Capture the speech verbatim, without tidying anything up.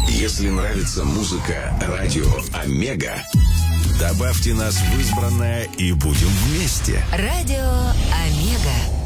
Если нравится музыка радио Омега, добавьте нас в избранное и будем вместе. Радио Омега.